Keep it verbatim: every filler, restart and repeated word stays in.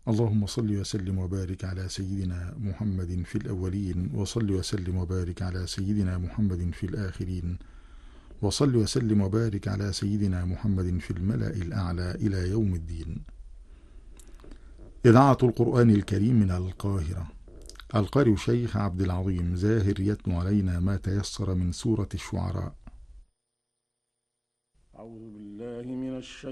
اللهم صل وسلم وبارك على سيدنا محمد في الأولين، وصل وسلم وبارك على سيدنا محمد في الآخرين، وصل وسلم وبارك على سيدنا محمد في الملأ الأعلى إلى يوم الدين. إذاعة القرآن الكريم من القاهرة. القارئ شيخ عبد العظيم زاهر يتلو علينا ما تيسر من سورة الشعراء. أعوذ بالله من الشيطان